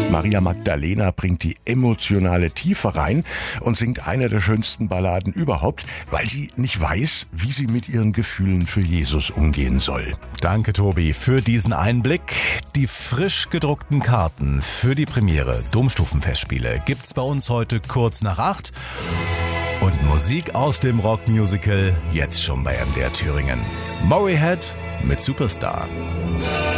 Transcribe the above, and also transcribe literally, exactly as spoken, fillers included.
Maria Magdalena bringt die emotionale Tiefe rein und singt eine der schönsten Balladen überhaupt, weil sie nicht weiß, wie sie mit ihren Gefühlen für Jesus umgehen soll. Danke, Tobi, für diesen Einblick. Die frisch gedruckten Karten für die Premiere Domstufenfestspiele gibt's bei uns heute kurz nach acht. Und Musik aus dem Rockmusical jetzt schon bei M D R Thüringen. Motorhead mit Superstar.